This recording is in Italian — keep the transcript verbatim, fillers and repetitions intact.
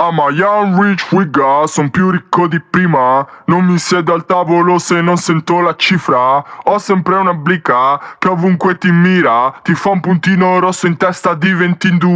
I'm a young rich figa, son più ricco di prima. Non mi siedo al tavolo se non sento la cifra. Ho sempre una blica che ovunque ti mira. Ti fa un puntino rosso in testa, diventi in due.